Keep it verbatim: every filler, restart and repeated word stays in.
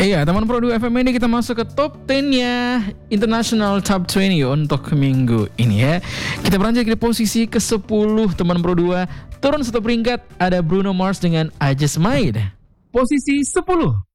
Iya, teman Pro dua F M ini kita masuk ke top sepuluh-nya International Top dua puluh untuk minggu ini ya. Kita beranjak di posisi ke sepuluh, teman Pro dua. Turun satu peringkat, ada Bruno Mars dengan I Just Might. Posisi sepuluh.